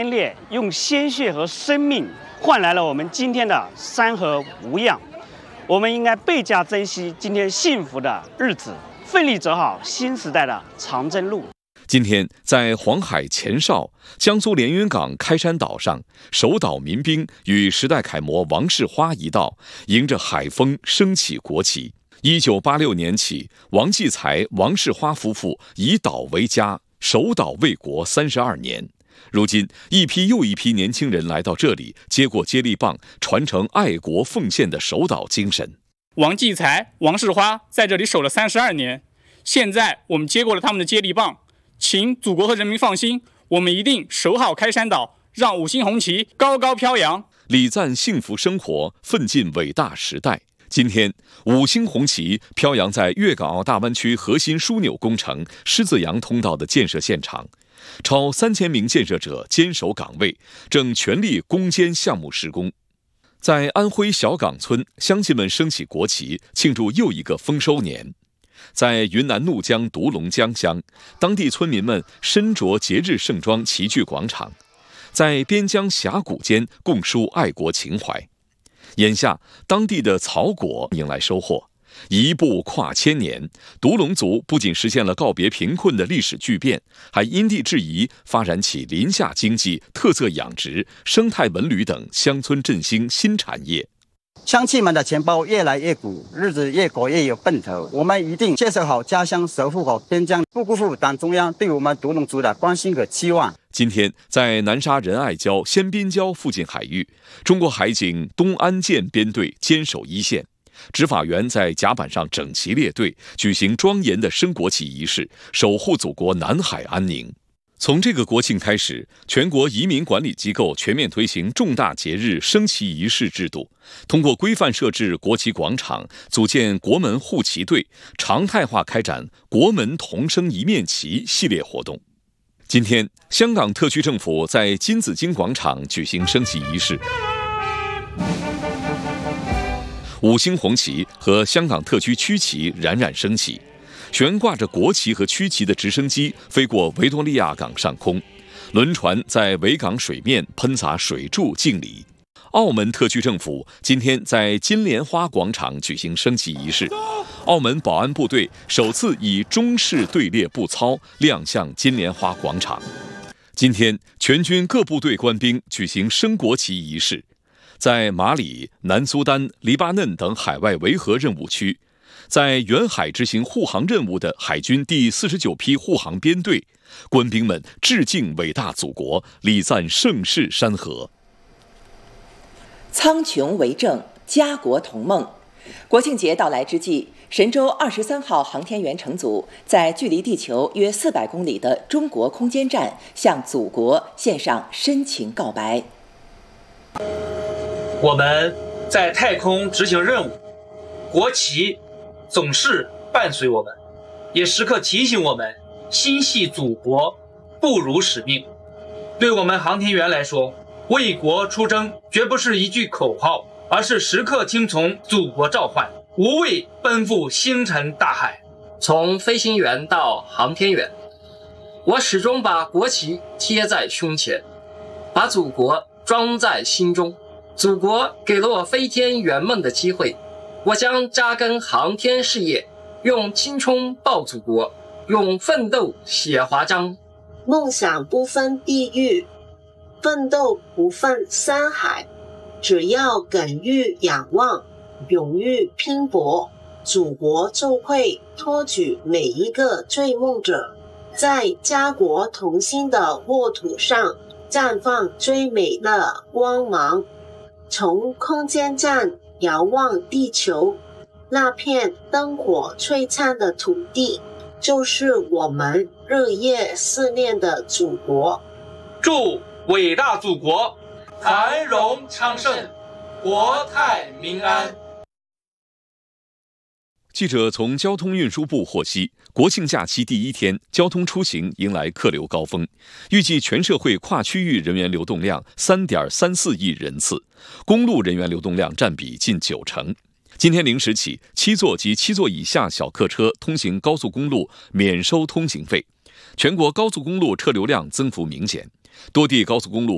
先烈，用鲜血和生命换来了我们今天的山河无恙。我们应该倍加珍惜今天幸福的日子，奋力走好新时代的长征路。 今天，在黄海前哨、江苏连云港开山岛上，守岛民兵与时代楷模王世花一道，迎着海风升起国旗。1986年起，王继才、王世花夫妇以岛为家，守岛卫国32年。如今，一批又一批年轻人来到这里，接过接力棒，传承爱国奉献的守岛精神。 王继才、王世花在这里守了32年，现在我们接过了他们的接力棒。请祖国和人民放心，我们一定守好开山岛，让5星红旗高高飘扬， 礼赞幸福生活，奋进伟大时代。今天，5星红旗飘扬在粤港澳大湾区核心枢纽工程狮子洋通道的建设现场，超3000名建设者坚守岗位，正全力攻坚项目施工。在安徽小岗村，乡亲们升起国旗，庆祝又一个丰收年。在云南怒江独龙江乡，当地村民们身着节日盛装齐聚广场，在边疆峡谷间共抒爱国情怀。眼下，当地的草果迎来收获，一步跨千年，独龙族不仅实现了告别贫困的历史巨变，还因地制宜发展起林下经济、特色养殖、生态文旅等乡村振兴新产业。 乡亲们的钱包越来越鼓，日子越过越有奔头。我们一定坚守好家乡，守护好边疆，不辜负党中央对我们独龙族的关心和期望。 今天，在南沙仁爱礁、仙滨礁附近海域，中国海警东安舰编队坚守一线，执法员在甲板上整齐列队，举行庄严的升国旗仪式，守护祖国南海安宁。从这个国庆开始，全国移民管理机构全面推行重大节日升旗仪式制度，通过规范设置国旗广场，组建国门护旗队，常态化开展国门同升一面旗系列活动。今天，香港特区政府在金紫荆广场举行升旗仪式，5星红旗和香港特区区旗冉冉升起。悬挂着国旗和区旗的直升机飞过维多利亚港上空，轮船在维港水面喷洒水柱敬礼。澳门特区政府今天在金莲花广场举行升旗仪式，澳门保安部队首次以中式队列步操亮相金莲花广场。今天，全军各部队官兵举行升国旗仪式，在马里、南苏丹、黎巴嫩等海外维和任务区，在远海执行护航任务的海军第49批护航编队，官兵们致敬伟大祖国，礼赞盛世山河。 苍穹为证，家国同梦。国庆节到来之际，神舟23号航天员乘组在距离地球约400公里的中国空间站向祖国献上深情告白。 我们在太空执行任务，国旗总是伴随我们，也时刻提醒我们心系祖国，不辱使命。对我们航天员来说，为国出征绝不是一句口号，而是时刻听从祖国召唤，无畏奔赴星辰大海。 从飞行员到航天员，我始终把国旗贴在胸前，把祖国装在心中。祖国给了我飞天圆梦的机会，我将扎根航天事业，用青春报祖国，用奋斗写华章。 梦想不分地域，奋斗不分山海，只要敢于仰望，勇于拼搏，祖国就会托举每一个追梦者，在家国同心的沃土上绽放最美的光芒。从空间站遥望地球，那片灯火璀璨的土地，就是我们日夜思念的祖国。 祝伟大祖国繁荣昌盛，国泰民安。 记者从交通运输部获悉，国庆假期第1天，交通出行迎来客流高峰，预计全社会跨区域人员流动量 3.34 亿人次，公路人员流动量占比近90%。今天0时起，7座及7座以下小客车通行高速公路免收通行费，全国高速公路车流量增幅明显，多地高速公路